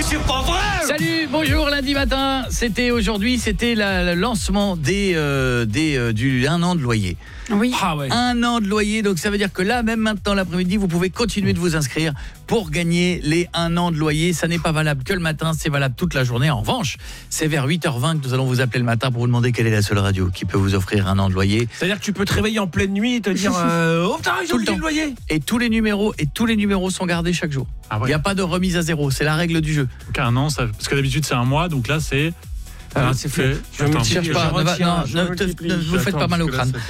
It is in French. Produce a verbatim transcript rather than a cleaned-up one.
c'est pas vrai. Salut, bonjour, lundi matin. C'était aujourd'hui, c'était la- le lancement des, euh, des, euh, du un an de loyer. Oui. Ah ouais. Un an de loyer, donc ça veut dire que là, même maintenant l'après-midi, vous pouvez continuer de vous inscrire pour gagner les un an de loyer. Ça n'est pas valable que le matin, c'est valable toute la journée. En revanche, c'est vers huit heures vingt que nous allons vous appeler le matin pour vous demander quelle est la seule radio qui peut vous offrir un an de loyer. C'est-à-dire que tu peux te réveiller en pleine nuit et te dire euh, oh putain, ils ont Tout le oublié temps. le loyer. Et tous les numéros et tous les numéros sont gardés chaque jour. Ah Il ouais. n'y a pas de remise à zéro, c'est la règle du jeu. Donc un an, ça, parce que d'habitude c'est un mois, donc là c'est. Alors, c'est fait. Je Attends. multiplie, Cherche pas, je ne va- retiens, non, je ne te- multiplie. ne vous faites pas mal au crâne.